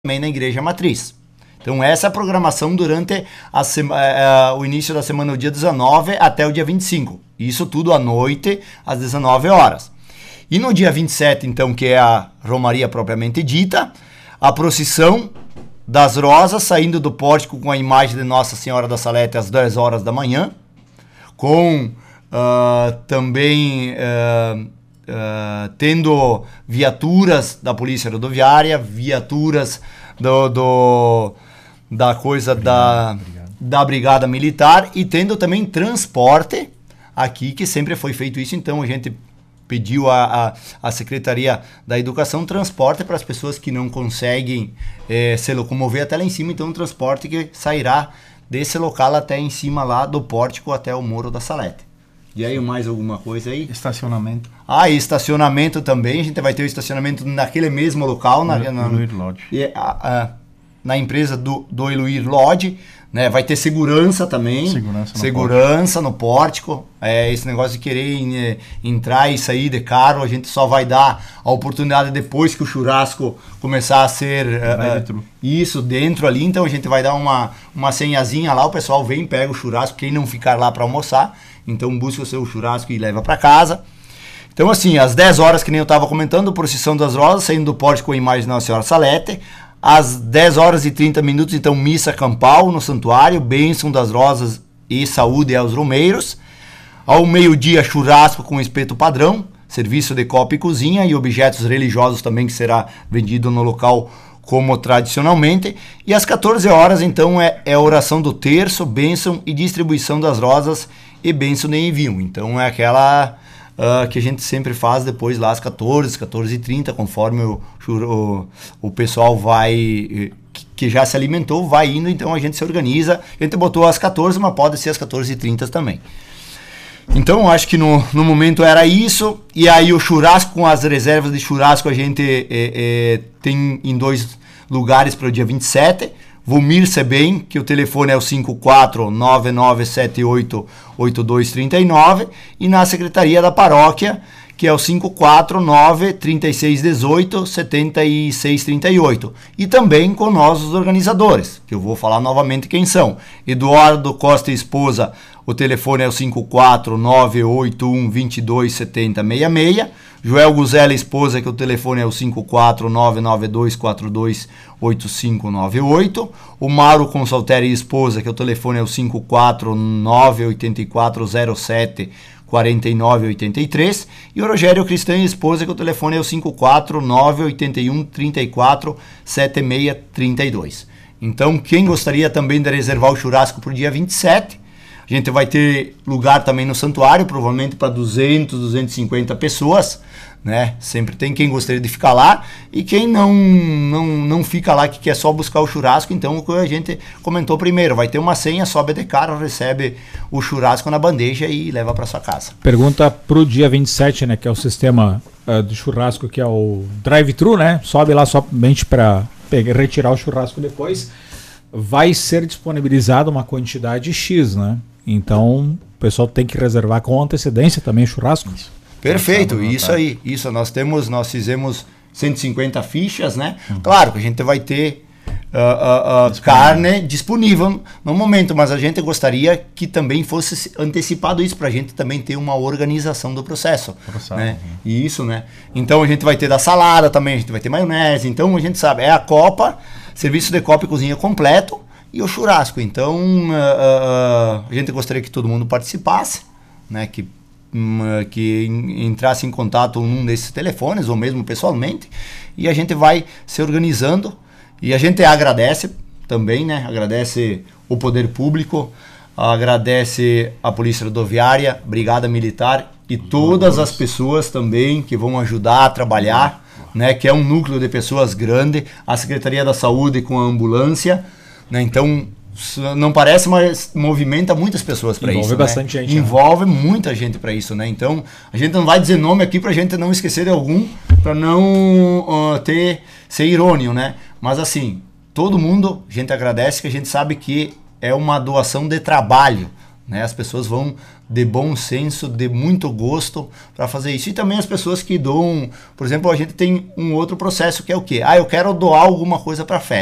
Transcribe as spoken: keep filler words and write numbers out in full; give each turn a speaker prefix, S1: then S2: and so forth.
S1: também na Igreja Matriz. Então essa é a programação durante a sema, uh, o início da semana, o dia dezenove até o dia vinte e cinco. Isso tudo à noite, às dezenove horas. E no dia vinte e sete, então, que é a Romaria propriamente dita, a procissão das rosas saindo do pórtico com a imagem de Nossa Senhora da Salete às dez horas da manhã, com uh, também uh, uh, tendo viaturas da Polícia Rodoviária, viaturas do... do da coisa obrigado, da, obrigado. da Brigada Militar e tendo também transporte aqui, que sempre foi feito isso. Então a gente pediu a, a, a Secretaria da Educação transporte para as pessoas que não conseguem eh, se locomover até lá em cima. Então um transporte que sairá desse local até em cima lá do pórtico até o Morro da Salete. E aí mais alguma coisa aí?
S2: Estacionamento.
S1: Ah, e estacionamento também. A gente vai ter o estacionamento naquele mesmo local. Na, na,
S2: no Lodge.
S1: E, a, a, na empresa do, do Eluir Lodge, né? Vai ter segurança também,
S2: segurança no
S1: segurança pórtico. no pórtico, é, esse negócio de querer in, entrar e sair de carro, a gente só vai dar a oportunidade depois que o churrasco começar a ser uh, uh, isso dentro ali, então a gente vai dar uma, uma senhazinha lá, o pessoal vem, pega o churrasco, quem não ficar lá para almoçar, então busca o seu churrasco e leva para casa. Então assim, às dez horas, que nem eu estava comentando, procissão das rosas, saindo do pórtico com a imagem da Nossa Senhora Salete. Às dez horas e trinta minutos, então, missa campal no santuário, bênção das rosas e saúde aos romeiros. Ao meio-dia, churrasco com espeto padrão, serviço de copa e cozinha e objetos religiosos também, que será vendido no local como tradicionalmente. E às quatorze horas, então, é, é oração do terço, bênção e distribuição das rosas e bênção de envio. Então, é aquela... Uh, que a gente sempre faz depois lá às quatorze, quatorze e trinta, conforme o, o, o pessoal vai, que, que já se alimentou, vai indo, então a gente se organiza. A gente botou às quatorze, mas pode ser às quatorze e trinta também. Então, acho que no, no momento era isso. E aí o churrasco, com as reservas de churrasco, a gente é, é, tem em dois lugares para o dia vinte e sete. Vomir Sebem, que o telefone é o cinco quatro nove nove sete oito oito dois três nove, e na Secretaria da Paróquia, que é o cinco quatro nove três seis um oito sete seis três oito. E também com nós, os organizadores, que eu vou falar novamente quem são. Eduardo Costa e esposa, o telefone é o cinco quatro nove oito um dois dois sete zero seis seis. Joel Guzela, esposa, que o telefone é o cinco quatro nove nove dois quatro dois oito cinco nove oito. O Mauro Consalteri, esposa, que o telefone é o cinco quatro nove oito quatro zero sete quatro nove oito três. E o Rogério Cristã, esposa, que o telefone é o cinco quatro nove oito um três quatro sete seis três dois. Então, quem gostaria também de reservar o churrasco para o dia vinte e sete, a gente vai ter lugar também no santuário, provavelmente para duzentas, duzentas e cinquenta pessoas, né? Sempre tem quem gostaria de ficar lá, e quem não, não, não fica lá, que quer só buscar o churrasco, então o que a gente comentou primeiro, vai ter uma senha, sobe de carro, recebe o churrasco na bandeja e leva para sua casa.
S3: Pergunta para o dia vinte e sete, né, que é o sistema uh, de churrasco, que é o drive-thru, né? Sobe lá somente para retirar o churrasco depois. Vai ser disponibilizada uma quantidade X, né? Então, o pessoal tem que reservar com antecedência também o churrasco.
S1: Perfeito, isso aí. Isso, nós temos, nós fizemos cento e cinquenta fichas, né? Uhum. Claro que a gente vai ter uh, uh, uh, disponível. carne disponível no momento, mas a gente gostaria que também fosse antecipado isso, para a gente também ter uma organização do processo. processo né? Uhum. E isso, né? Então a gente vai ter da salada também, a gente vai ter maionese, então a gente sabe, é a copa, serviço de copa e cozinha completo, e o churrasco. Então, uh, uh, a gente gostaria que todo mundo participasse, né? Que, um, que entrasse em contato num desses telefones, ou mesmo pessoalmente, e a gente vai se organizando. E a gente agradece também, né? Agradece o poder público, agradece a Polícia Rodoviária, Brigada Militar e todas as pessoas também que vão ajudar a trabalhar, né? Que é um núcleo de pessoas grande, a Secretaria da Saúde com a ambulância, né? Então, não parece, mas movimenta muitas pessoas para isso.
S3: Envolve bastante
S1: né?
S3: gente.
S1: Envolve né? muita gente para isso, né? Então, a gente não vai dizer nome aqui para a gente não esquecer de algum, para não uh, ter, ser irônico, né? Mas assim, todo mundo, a gente agradece, que a gente sabe que é uma doação de trabalho, né? As pessoas vão de bom senso, de muito gosto para fazer isso. E também as pessoas que doam, por exemplo, a gente tem um outro processo que é o quê? Ah, eu quero doar alguma coisa para a festa.